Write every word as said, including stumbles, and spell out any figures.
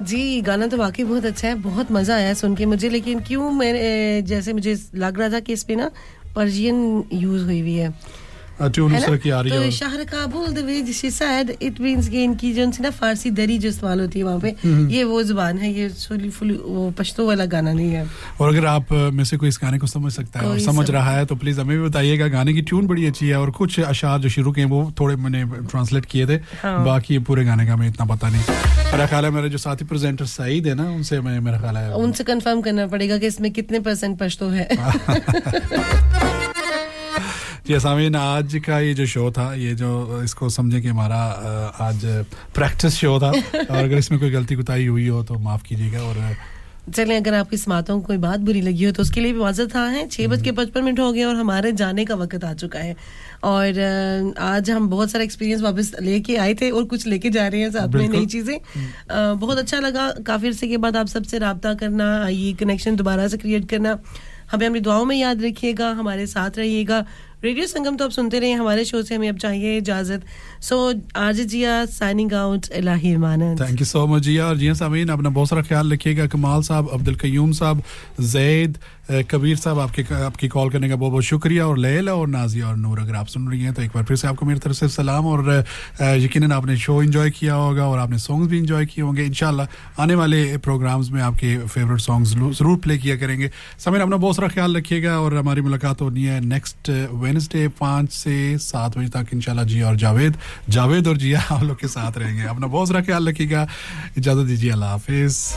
जी गाना तो वाकई बहुत अच्छा है बहुत मजा आया सुन के मुझे लेकिन क्यों मैं जैसे मुझे लग रहा था कि इस पे ना पर्शियन यूज हुई हुई है ट्यून उस तरह की आ रही है तो शहर Kabul the way she said it means कि इनकी जो ना फारसी दरी जो इस्तेमाल होती है वहां पे ये वो जुबान है ये फुल फुल वो पश्तो वाला गाना नहीं है और अगर आप में से कोई इस गाने को समझ सकता है और समझ रहा है तो प्लीज हमें भी बताइएगा गाने की ट्यून बड़ी अच्छी है और कुछ अशार जो शुरू के वो थोड़े मैंने ट्रांसलेट किए थे बाकी पूरे गाने का हमें इतना पता नहीं मेरा ख्याल है मेरे जो साथी प्रेजेंटर सईद है ना उनसे मैं मेरा ख्याल है उनसे कंफर्म करना पड़ेगा कि इसमें कितने परसेंट पश्तो है जी सामीन आज का ये जो शो था ये जो इसको समझे कि हमारा आज प्रैक्टिस शो था और अगर इसमें कोई गलती कुताही हुई हो तो माफ कीजिएगा और चलें अगर आपकी समातों को कोई बात बुरी लगी हो तो उसके लिए भी माजरत है छह बज के पचपन मिनट हो गए और हमारे जाने का वक्त आ चुका है और आज हम बहुत सारा एक्सपीरियंस वापस लेके आए थे और कुछ लेके जा रहे हैं साथ में नई चीजें बहुत अच्छा लगा काफी अरसे के बाद आप सबसे राब्ता करना ये कनेक्शन दोबारा से क्रिएट करना हमें अपनी दुआओं में याद रखिएगा हमारे साथ रहिएगा रेडियो संगम तो आप सुनते रहे हमारे शो से हमें अब चाहिए इजाजत सो RJ Jiya signing out Ilahi Manand thank you so much जिया और जिया सामीन अपना बहुत सारा ख्याल रखिएगा कमाल साहब अब्दुल कयूम साहब जैद कबीर साहब आपके आपकी कॉल करने का बहुत बहुत शुक्रिया और लैला और नाजिया और नूर अगर आप सुन रही हैं तो एक बार फिर से आपको मेरी तरफ से सलाम और यकीनन आपने शो एंजॉय किया होगा और आपने सॉन्ग्स भी एंजॉय किए होंगे इंशाल्लाह आने वाले प्रोग्राम्स में आपके फेवरेट सॉन्ग्स जरूर प्ले किया करेंगे सामीन अपना बहुत सारा ख्याल रखिएगा और हमारी मुलाकात होनी है नेक्स्ट वेडनेसडे पाँच से सात बजे तक इंशाल्लाह जी और जावेद जावेद और जिया आप लोग के साथ रहेंगे अपना बहुत सारा ख्याल रखिएगा इजाजत दीजिए अल्लाह हाफिज